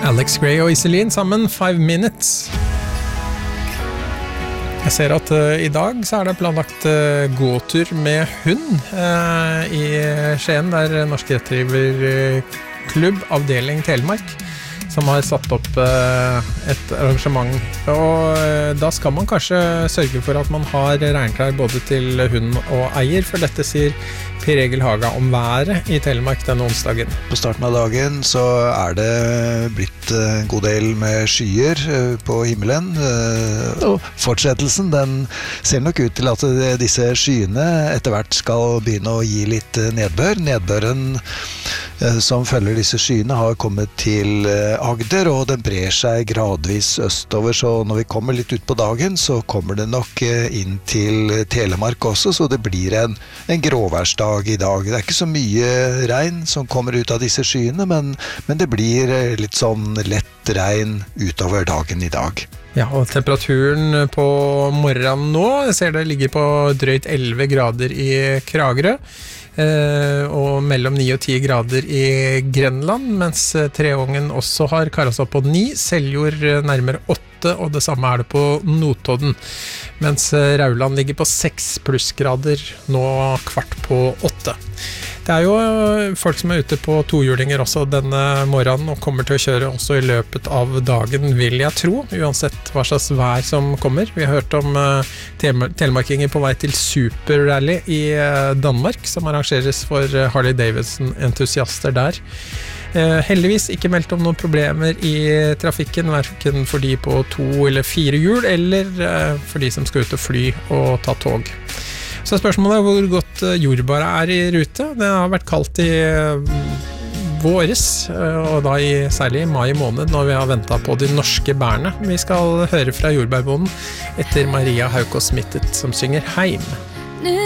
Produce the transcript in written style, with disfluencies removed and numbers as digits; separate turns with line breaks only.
Alex Gray og Iselin sammen 5 Minutes. Jeg ser at i dag så det planlagt gåtur med hund i Skien, der Norsk Retrieverklubb avdeling Telemark, som har satt opp et arrangement. Og da skal man kanskje sørge for at man har regnklær både til hund og eier, for dette sier Per Egil Haga om været i Telemark denne onsdagen.
På starten av dagen så det blitt en god del med skyer på himmelen, og fortsettelsen den ser nok ut til at disse skyene etter hvert skal begynne å gi litt nedbør. Nedbøren som følger disse skyene har kommet til Agder, og den brer seg gradvis østover, så når vi kommer litt ut på dagen så kommer det nok inn til Telemark også, så det blir en gråværsdag i dag. Det ikke så mye regn som kommer ut av disse skyene, men det blir litt sånn lett regn utover dagen i dag.
Ja, og temperaturen på morgenen nå, jeg ser det ligger på drøyt 11 grader i Kragerø, og mellom 9 og 10 grader i Grenland, mens Treungen også har karet seg opp på 9, Seljord nærmere 8, og det samme det på Notodden, mens Rauland ligger på 6 plussgrader nå 7:15. Det jo folk som ute på tohjulinger også denne morgenen, og kommer til å kjøre også i løpet av dagen, vil jeg tro, uansett hva slags vær som kommer. Vi har hørt om telemarkinger på vei til Superrally i Danmark, som arrangeres for Harley Davidson-entusiaster der. Heldigvis ikke meldt om noen problemer i trafikken, hverken for de på 2 eller 4 hjul, eller for de som skal ut og fly og ta tog. Så spørsmålet hvor godt jordbæret i rute. Det har vært kaldt i våres, og da særlig i mai måned, når vi har ventet på de norske bærene. Vi skal høre fra jordbærbonden etter Maria Haukås Smittet, som synger Heim.